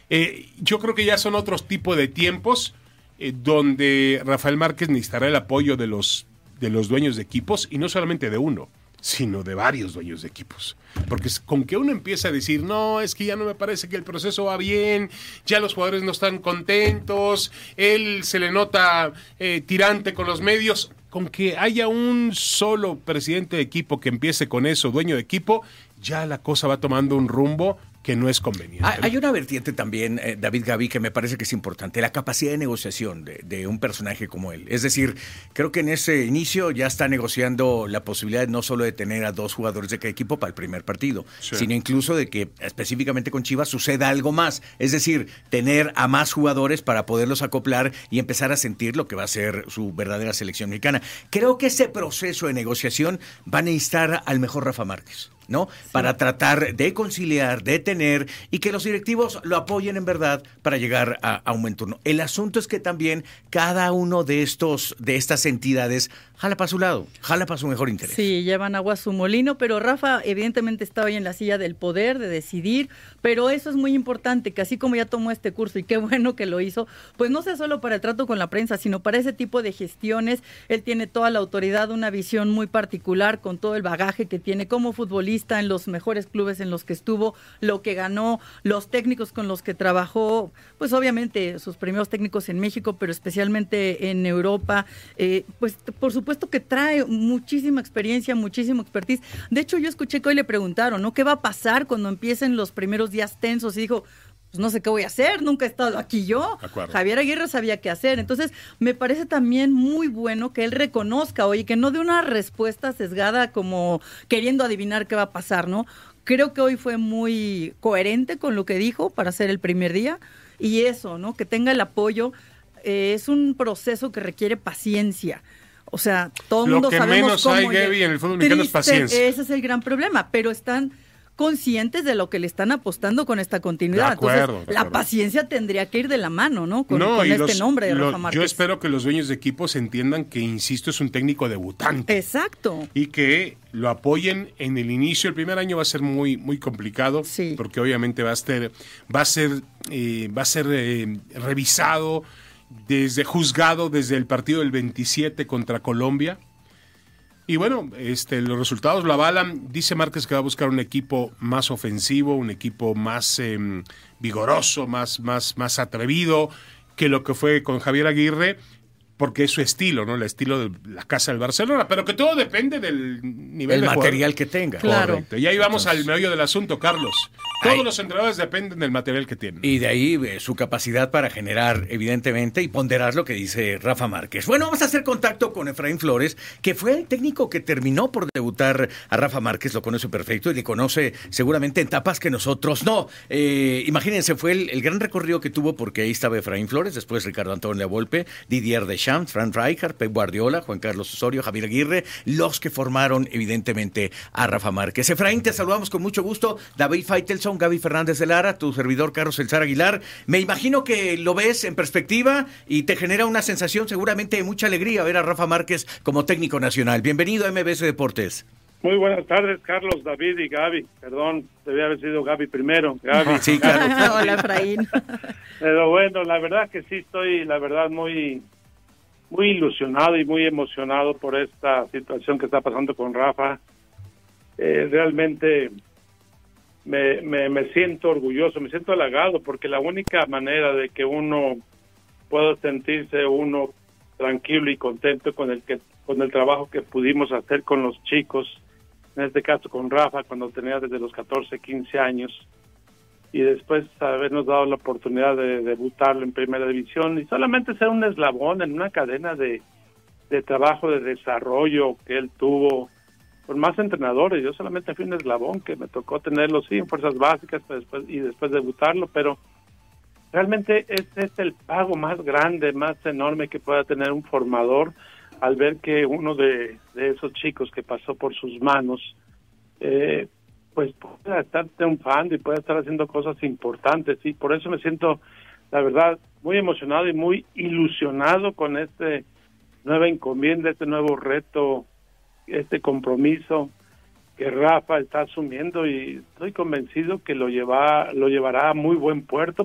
Yo creo que ya son otros tipos de tiempos donde Rafael Márquez necesitará el apoyo de los dueños de equipos, y no solamente de uno, sino de varios dueños de equipos. Porque con que uno empieza a decir, no, es que ya no me parece que el proceso va bien, ya los jugadores no están contentos, él se le nota tirante con los medios, con que haya un solo presidente de equipo que empiece con eso, dueño de equipo, ya la cosa va tomando un rumbo que no es conveniente. Hay una vertiente también, David, Gaby, que me parece que es importante, la capacidad de negociación de un personaje como él. Es decir, creo que en ese inicio ya está negociando la posibilidad no solo de tener a 2 jugadores de cada equipo para el primer partido, sí, sino incluso de que específicamente con Chivas suceda algo más. Es decir, tener a más jugadores para poderlos acoplar y empezar a sentir lo que va a ser su verdadera selección mexicana. Creo que ese proceso de negociación va a necesitar al mejor Rafa Márquez, ¿no? Sí. Para tratar de conciliar, de tener, y que los directivos lo apoyen en verdad para llegar a un buen turno. El asunto es que también cada uno de estas entidades jala para su lado, jala para su mejor interés. Sí, llevan agua a su molino, pero Rafa evidentemente está hoy en la silla del poder, de decidir, pero eso es muy importante, que así como ya tomó este curso, y qué bueno que lo hizo, pues no sea solo para el trato con la prensa, sino para ese tipo de gestiones. Él tiene toda la autoridad, una visión muy particular, con todo el bagaje que tiene como futbolista en los mejores clubes en los que estuvo, lo que ganó, los técnicos con los que trabajó, pues obviamente sus primeros técnicos en México, pero especialmente en Europa, pues por supuesto que trae muchísima experiencia, muchísimo expertise. De hecho, yo escuché que hoy le preguntaron, ¿no? ¿Qué va a pasar cuando empiecen los primeros días tensos? Y dijo, pues no sé qué voy a hacer, nunca he estado aquí yo. Javier Aguirre sabía qué hacer. Entonces, me parece también muy bueno que él reconozca hoy, que no dé una respuesta sesgada como queriendo adivinar qué va a pasar, ¿no? Creo que hoy fue muy coherente con lo que dijo para ser el primer día, y eso, ¿no? Que tenga el apoyo. Es un proceso que requiere paciencia. O sea, todo el mundo sabemos cómo... Lo que menos hay, Gaby, en el fútbol mexicano es paciencia. Ese es el gran problema, pero están conscientes de lo que le están apostando con esta continuidad. Entonces, la paciencia tendría que ir de la mano, ¿no? Con este nombre de Rafa Márquez. Yo espero que los dueños de equipos entiendan que, insisto, es un técnico debutante. Exacto. Y que lo apoyen en el inicio. El primer año va a ser muy, muy complicado, sí, porque obviamente va a ser revisado, juzgado desde el partido del 27 contra Colombia. Y bueno, los resultados lo avalan. Dice Márquez que va a buscar un equipo más ofensivo, un equipo más vigoroso, más atrevido que lo que fue con Javier Aguirre, porque es su estilo, ¿no? El estilo de la casa del Barcelona, pero que todo depende del nivel de material que tenga. Claro. Correcto. Y ahí vamos al meollo del asunto, Carlos. Todos los entrenadores dependen del material que tienen. Y de ahí su capacidad para generar, evidentemente, y ponderar lo que dice Rafa Márquez. Bueno, vamos a hacer contacto con Efraín Flores, que fue el técnico que terminó por debutar a Rafa Márquez, lo conoce perfecto y le conoce seguramente en etapas que nosotros no. Imagínense, fue el gran recorrido que tuvo, porque ahí estaba Efraín Flores, después Ricardo Antonio Volpe, Didier Deschamps, Frank Rijkaard, Pep Guardiola, Juan Carlos Osorio, Javier Aguirre, los que formaron evidentemente a Rafa Márquez. Efraín, te saludamos con mucho gusto. David Faitelson, Gaby Fernández de Lara, tu servidor Carlos Elzar Aguilar. Me imagino que lo ves en perspectiva y te genera una sensación seguramente de mucha alegría ver a Rafa Márquez como técnico nacional. Bienvenido a MBS Deportes. Muy buenas tardes, Carlos, David y Gaby. Perdón, debía haber sido Gaby primero. Gaby. Sí, claro. Hola, Efraín. Pero bueno, la verdad que sí estoy, muy ilusionado y muy emocionado por esta situación que está pasando con Rafa. Realmente me siento orgulloso, me siento halagado, porque la única manera de que uno pueda sentirse tranquilo y contento con el trabajo que pudimos hacer con los chicos, en este caso con Rafa, cuando tenía desde los 14, 15 años, y después habernos dado la oportunidad de debutarlo en Primera División y solamente ser un eslabón en una cadena de trabajo, de desarrollo que él tuvo con más entrenadores. Yo solamente fui un eslabón que me tocó tenerlo, sí, en fuerzas básicas, y después debutarlo, pero realmente este es el pago más grande, más enorme que pueda tener un formador, al ver que uno de esos chicos que pasó por sus manos, pues pueda estar triunfando y pueda estar haciendo cosas importantes. Y por eso me siento, la verdad, muy emocionado y muy ilusionado con esta nueva encomienda, este nuevo reto, este compromiso que Rafa está asumiendo, y estoy convencido que lo llevará a muy buen puerto,